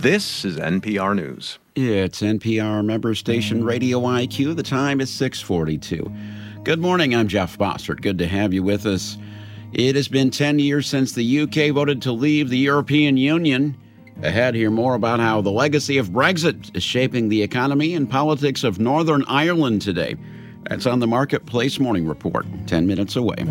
This is NPR News. It's NPR member station Radio IQ. The time is 6:42. Good morning, I'm Jeff Bossert. Good to have you with us. It has been 10 years since the UK voted to leave the European Union. Ahead, hear more about how the legacy of Brexit is shaping the economy and politics of Northern Ireland today. That's on the Marketplace Morning Report, 10 minutes away.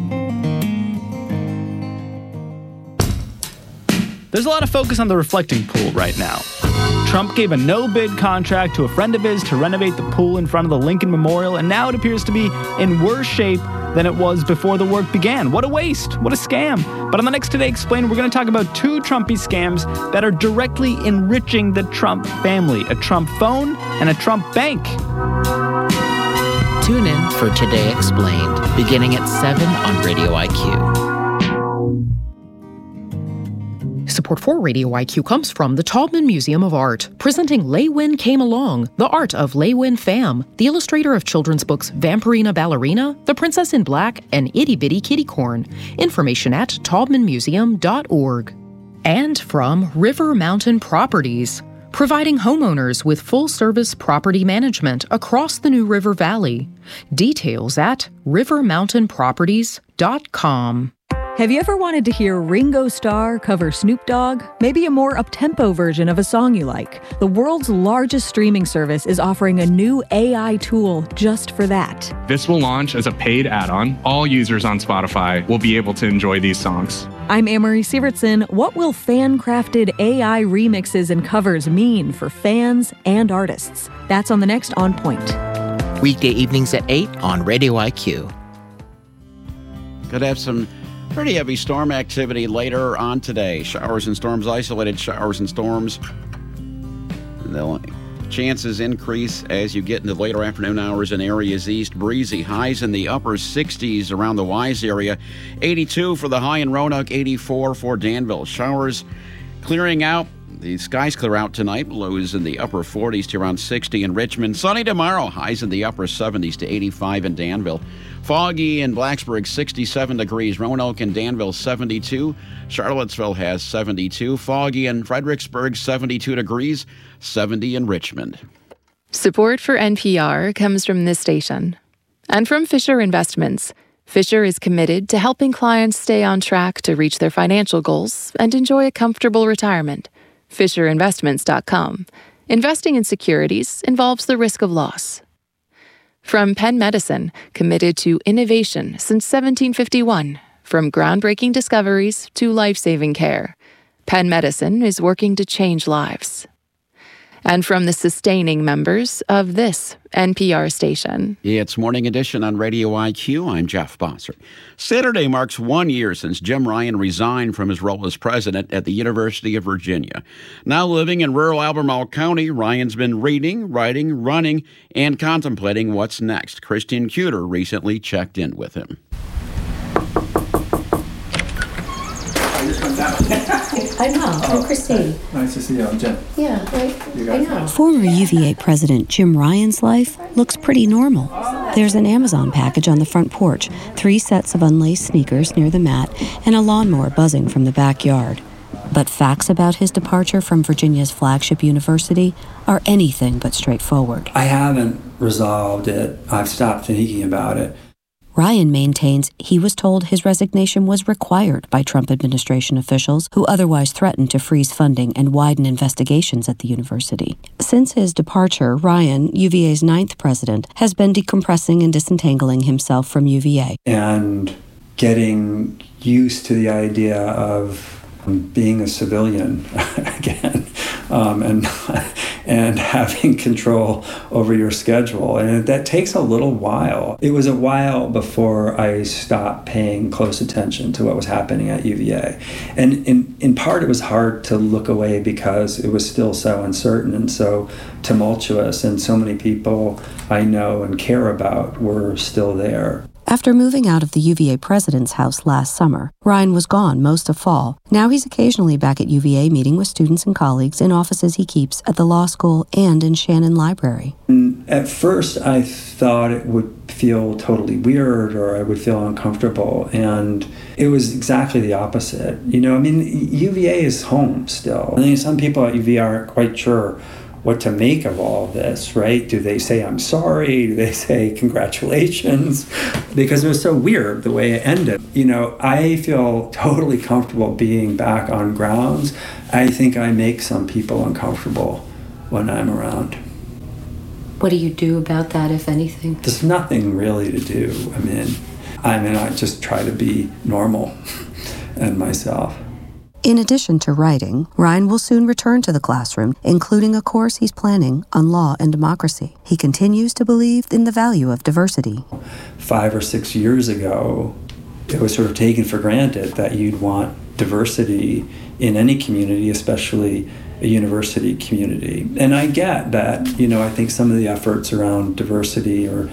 There's a lot of focus on the reflecting pool right now. Trump gave a no-bid contract to a friend of his to renovate the pool in front of the Lincoln Memorial, and now it appears to be in worse shape than it was before the work began. What a waste. What a scam. But on the next Today Explained, we're going to talk about two Trumpy scams that are directly enriching the Trump family, a Trump phone and a Trump bank. Tune in for Today Explained, beginning at 7 on Radio IQ. Support for Radio IQ comes from the Taubman Museum of Art, presenting Lei Win Came Along, the art of Lei Win Pham, the illustrator of children's books Vampirina Ballerina, The Princess in Black, and Itty Bitty Kitty Corn. Information at taubmanmuseum.org. And from River Mountain Properties, providing homeowners with full-service property management across the New River Valley. Details at rivermountainproperties.com. Have you ever wanted to hear Ringo Starr cover Snoop Dogg? Maybe a more up-tempo version of a song you like. The world's largest streaming service is offering a new AI tool just for that. This will launch as a paid add-on. All users on Spotify will be able to enjoy these songs. I'm Amory Sievertson. What will fan-crafted AI remixes and covers mean for fans and artists? That's on the next On Point. Weekday evenings at 8 on Radio IQ. Could have some pretty heavy storm activity later on today. Showers and storms, isolated showers and storms. The chances increase as you get into later afternoon hours in areas east. Breezy. Highs in the upper 60s around the Wise area. 82 for the high in Roanoke, 84 for Danville. Showers clearing out. The skies clear out tonight. Lows in the upper 40s to around 60 in Richmond. Sunny tomorrow. Highs in the upper 70s to 85 in Danville. Foggy in Blacksburg, 67 degrees. Roanoke and Danville, 72. Charlottesville has 72. Foggy in Fredericksburg, 72 degrees. 70 in Richmond. Support for NPR comes from this station and from Fisher Investments. Fisher is committed to helping clients stay on track to reach their financial goals and enjoy a comfortable retirement. FisherInvestments.com. Investing in securities involves the risk of loss. From Penn Medicine, committed to innovation since 1751. From groundbreaking discoveries to life-saving care, Penn Medicine is working to change lives. And from the sustaining members of this NPR station. It's Morning Edition on Radio IQ. I'm Jeff Bossert. Saturday marks 1 year since Jim Ryan resigned from his role as president at the University of Virginia. Now living in rural Albemarle County, Ryan's been reading, writing, running, and contemplating what's next. Christian Cuter recently checked in with him. I'm Mel. I'm Christine. Nice to see you. I'm Jim. Yeah, I know. Former UVA President Jim Ryan's life looks pretty normal. There's an Amazon package on the front porch, 3 sets of unlaced sneakers near the mat, and a lawnmower buzzing from the backyard. But facts about his departure from Virginia's flagship university are anything but straightforward. I haven't resolved it. I've stopped thinking about it. Ryan maintains he was told his resignation was required by Trump administration officials who otherwise threatened to freeze funding and widen investigations at the university. Since his departure, Ryan, UVA's 9th president, has been decompressing and disentangling himself from UVA. And getting used to the idea of being a civilian again, and having control over your schedule. And that takes a little while. It was a while before I stopped paying close attention to what was happening at UVA. And in part, it was hard to look away because it was still so uncertain and so tumultuous, and so many people I know and care about were still there. After moving out of the UVA president's house last summer, Ryan was gone most of fall. Now he's occasionally back at UVA meeting with students and colleagues in offices he keeps at the law school and in Shannon Library. At first, I thought it would feel totally weird or I would feel uncomfortable, and it was exactly the opposite. UVA is home still. I think some people at UVA aren't quite sure what to make of all of this, right? Do they say, I'm sorry? Do they say, congratulations? Because it was so weird the way it ended. I feel totally comfortable being back on grounds. I think I make some people uncomfortable when I'm around. What do you do about that, if anything? There's nothing really to do. I just try to be normal and myself. In addition to writing, Ryan will soon return to the classroom, including a course he's planning on law and democracy. He continues to believe in the value of diversity. 5 or 6 years ago, it was sort of taken for granted that you'd want diversity in any community, especially a university community. And I get that, I think some of the efforts around diversity or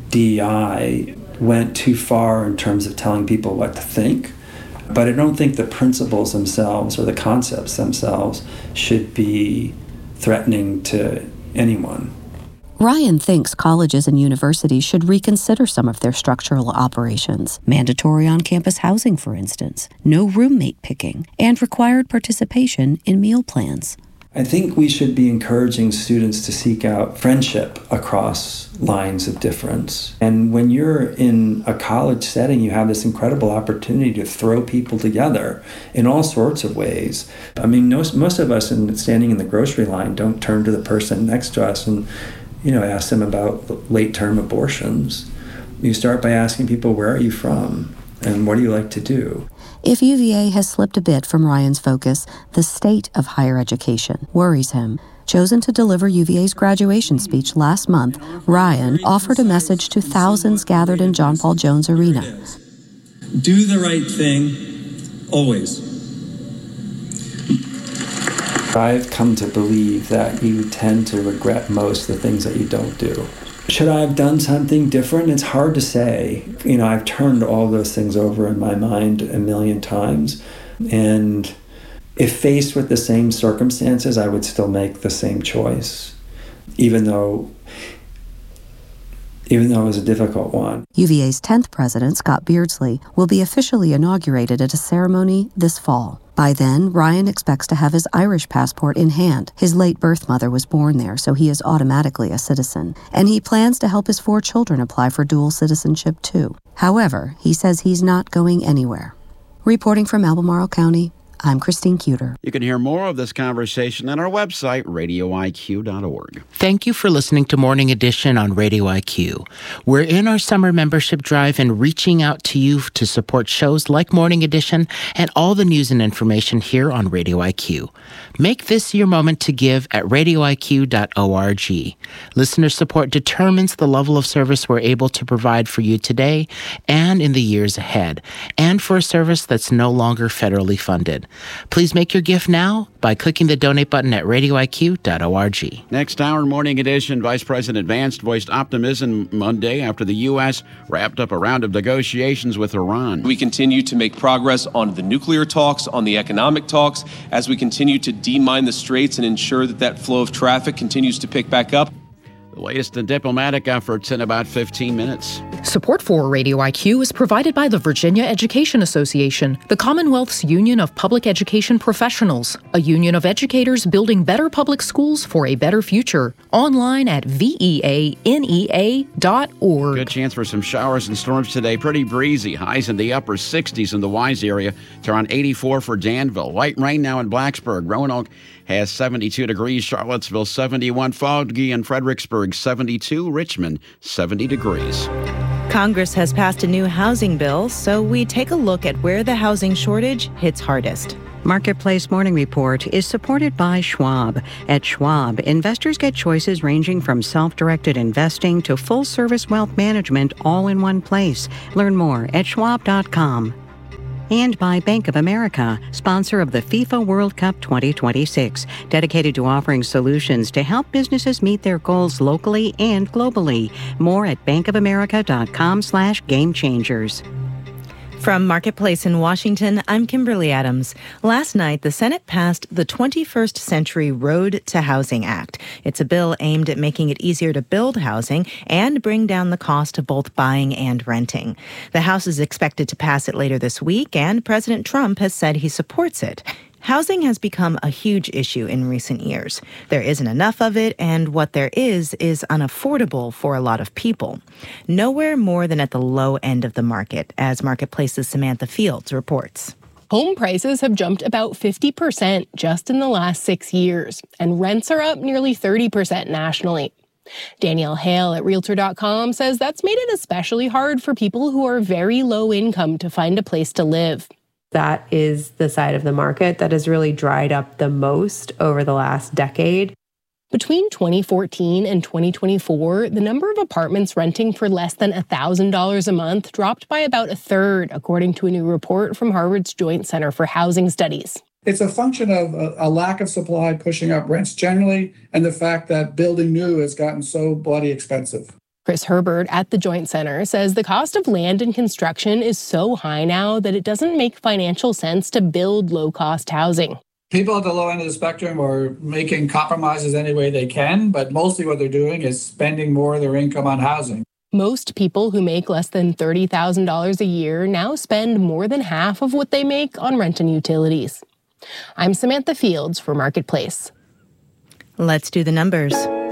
DEI went too far in terms of telling people what to think. But I don't think the principles themselves or the concepts themselves should be threatening to anyone. Ryan thinks colleges and universities should reconsider some of their structural operations, mandatory on-campus housing, for instance, no roommate picking, and required participation in meal plans. I think we should be encouraging students to seek out friendship across lines of difference. And when you're in a college setting, you have this incredible opportunity to throw people together in all sorts of ways. Most of us standing in the grocery line don't turn to the person next to us and ask them about late-term abortions. You start by asking people, where are you from? And what do you like to do? If UVA has slipped a bit from Ryan's focus, the state of higher education worries him. Chosen to deliver UVA's graduation speech last month, Ryan offered a message to thousands gathered in John Paul Jones Arena. Do the right thing, always. I've come to believe that you tend to regret most the things that you don't do. Should I have done something different? It's hard to say. I've turned all those things over in my mind a million times. And if faced with the same circumstances, I would still make the same choice, even though it was a difficult one. UVA's 10th president, Scott Beardsley, will be officially inaugurated at a ceremony this fall. By then, Ryan expects to have his Irish passport in hand. His late birth mother was born there, so he is automatically a citizen. And he plans to help his 4 children apply for dual citizenship, too. However, he says he's not going anywhere. Reporting from Albemarle County, I'm Christine Cuter. You can hear more of this conversation on our website, radioiq.org. Thank you for listening to Morning Edition on Radio IQ. We're in our summer membership drive and reaching out to you to support shows like Morning Edition and all the news and information here on Radio IQ. Make this your moment to give at radioiq.org. Listener support determines the level of service we're able to provide for you today and in the years ahead, and for a service that's no longer federally funded. Please make your gift now by clicking the donate button at radioiq.org. Next hour, Morning Edition, Vice President Vance voiced optimism Monday after the U.S. wrapped up a round of negotiations with Iran. We continue to make progress on the nuclear talks, on the economic talks, as we continue to demine the straits and ensure that flow of traffic continues to pick back up. The latest in diplomatic efforts in about 15 minutes. Support for Radio IQ is provided by the Virginia Education Association, the Commonwealth's Union of Public Education Professionals, a union of educators building better public schools for a better future. Online at veanea.org. Good chance for some showers and storms today. Pretty breezy. Highs in the upper 60s in the Wise area to around 84 for Danville. Light rain now in Blacksburg. Roanoke has 72 degrees. Charlottesville, 71. Foggy in Fredericksburg, 72. Richmond, 70 degrees. Congress has passed a new housing bill, so we take a look at where the housing shortage hits hardest. Marketplace Morning Report is supported by Schwab. At Schwab, investors get choices ranging from self-directed investing to full-service wealth management all in one place. Learn more at schwab.com. And by Bank of America, sponsor of the FIFA World Cup 2026, dedicated to offering solutions to help businesses meet their goals locally and globally. More at bankofamerica.com/gamechangers. From Marketplace in Washington, I'm Kimberly Adams. Last night, the Senate passed the 21st Century Road to Housing Act. It's a bill aimed at making it easier to build housing and bring down the cost of both buying and renting. The House is expected to pass it later this week, and President Trump has said he supports it. Housing has become a huge issue in recent years. There isn't enough of it, and what there is unaffordable for a lot of people. Nowhere more than at the low end of the market, as Marketplace's Samantha Fields reports. Home prices have jumped about 50% just in the last 6 years, and rents are up nearly 30% nationally. Danielle Hale at Realtor.com says that's made it especially hard for people who are very low income to find a place to live. That is the side of the market that has really dried up the most over the last decade. Between 2014 and 2024, the number of apartments renting for less than $1,000 a month dropped by about a third, according to a new report from Harvard's Joint Center for Housing Studies. It's a function of a lack of supply pushing up rents generally, and the fact that building new has gotten so bloody expensive. Chris Herbert at the Joint Center says the cost of land and construction is so high now that it doesn't make financial sense to build low-cost housing. People at the low end of the spectrum are making compromises any way they can, but mostly what they're doing is spending more of their income on housing. Most people who make less than $30,000 a year now spend more than half of what they make on rent and utilities. I'm Samantha Fields for Marketplace. Let's do the numbers.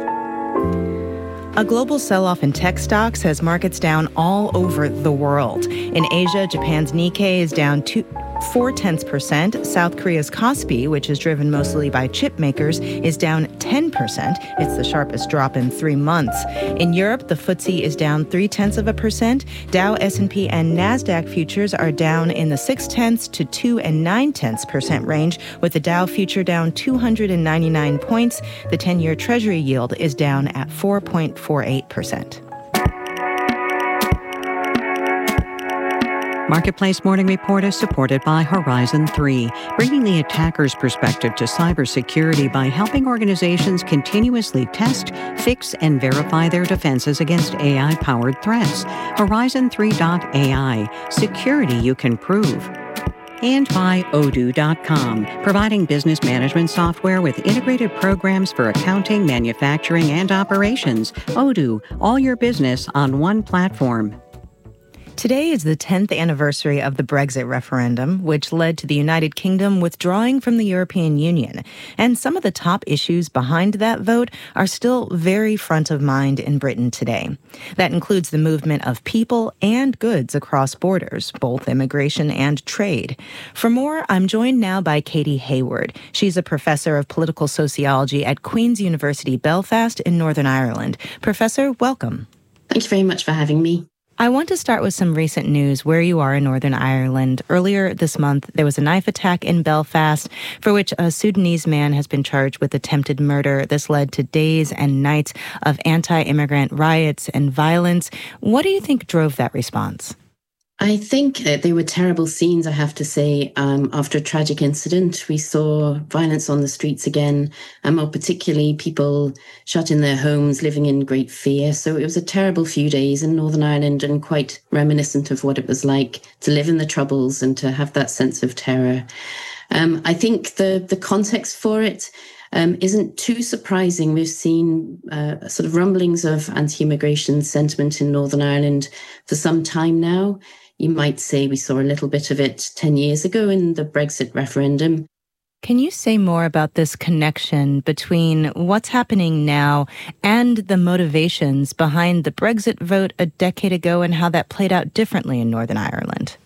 A global sell-off in tech stocks has markets down all over the world. In Asia, Japan's Nikkei is down 0.4%. South Korea's Kospi, which is driven mostly by chip makers, is down 10%. It's the sharpest drop in 3 months. In Europe, the FTSE is down 0.3%. Dow, S&P, and NASDAQ futures are down in the 0.6 to 2.9% range, with the Dow future down 299 points. The 10-year Treasury yield is down at 4.48%. Marketplace Morning Report is supported by Horizon 3, bringing the attacker's perspective to cybersecurity by helping organizations continuously test, fix, and verify their defenses against AI-powered threats. Horizon3.ai, security you can prove. And by Odoo.com, providing business management software with integrated programs for accounting, manufacturing, and operations. Odoo, all your business on one platform. Today is the 10th anniversary of the Brexit referendum, which led to the United Kingdom withdrawing from the European Union. And some of the top issues behind that vote are still very front of mind in Britain today. That includes the movement of people and goods across borders, both immigration and trade. For more, I'm joined now by Katie Hayward. She's a professor of political sociology at Queen's University Belfast in Northern Ireland. Professor, welcome. Thank you very much for having me. I want to start with some recent news where you are in Northern Ireland. Earlier this month, there was a knife attack in Belfast for which a Sudanese man has been charged with attempted murder. This led to days and nights of anti-immigrant riots and violence. What do you think drove that response? I think they were terrible scenes, I have to say. After a tragic incident, we saw violence on the streets again, more particularly people shut in their homes, living in great fear. So it was a terrible few days in Northern Ireland and quite reminiscent of what it was like to live in the Troubles and to have that sense of terror. I think the context for it isn't too surprising. We've seen sort of rumblings of anti-immigration sentiment in Northern Ireland for some time now. You might say we saw a little bit of it 10 years ago in the Brexit referendum. Can you say more about this connection between what's happening now and the motivations behind the Brexit vote a decade ago and how that played out differently in Northern Ireland?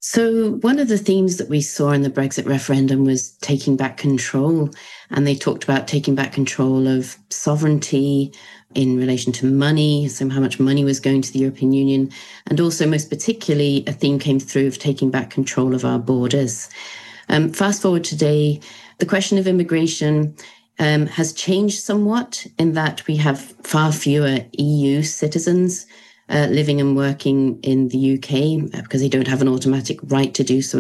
So one of the themes that we saw in the Brexit referendum was taking back control. And they talked about taking back control of sovereignty in relation to money, so how much money was going to the European Union. And also, most particularly, a theme came through of taking back control of our borders. Fast forward today, the question of immigration has changed somewhat in that we have far fewer EU citizens living and working in the UK because they don't have an automatic right to do so